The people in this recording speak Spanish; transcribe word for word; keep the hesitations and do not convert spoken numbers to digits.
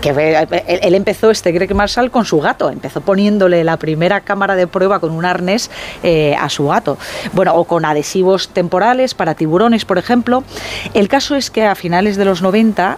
que él, él empezó, este Greg Marshall, con su gato, empezó poniéndole la primera cámara de prueba con un arnés eh, a su gato, bueno, o con adhesivos temporales para tiburones, por ejemplo. El caso es que a finales de los noventa